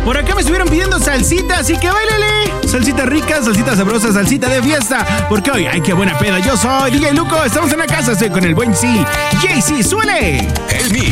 Por acá me estuvieron pidiendo salsita, así que báilale. Salsita rica, salsita sabrosa, salsita de fiesta. Porque hoy, ay, qué buena peda. Yo soy DJ Luco, estamos en la casa, estoy con el buen C. JC, suele. El Mix.